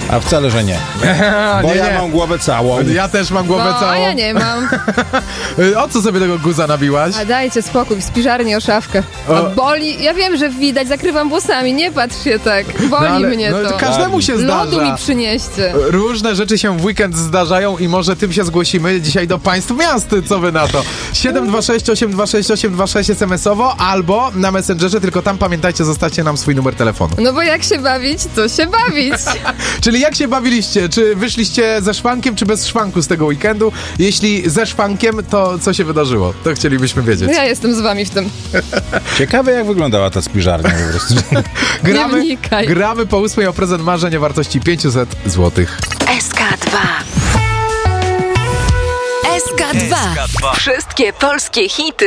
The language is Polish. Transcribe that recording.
A wcale, że nie. Bo ja mam głowę całą. Ja też mam głowę całą. A ja nie mam. O co sobie tego guza nabiłaś? A dajcie spokój, w spiżarni o szafkę. A boli, ja wiem, że widać, zakrywam włosami, nie patrz się tak. Boli mnie to. Każdemu się zdarza. Lodu mi przynieście. Różne rzeczy się w weekend zdarzają i może tym się zgłosimy dzisiaj do państw miast. Co wy na to? 726 826 826 SMS-owo albo na Messengerze, tylko tam pamiętajcie, zostawcie nam swój numer telefonu. No bo jak się bawić, to się bawić. Czyli jak się bawiliście? Czy wyszliście ze szwankiem, czy bez szwanku z tego weekendu? Jeśli ze szwankiem, to co się wydarzyło? To chcielibyśmy wiedzieć. Ja jestem z wami w tym. Ciekawe, jak wyglądała ta spiżarnia po prostu. Gramy po 8 o prezent marzeń o wartości 500 zł. SK2. SK2. Wszystkie polskie hity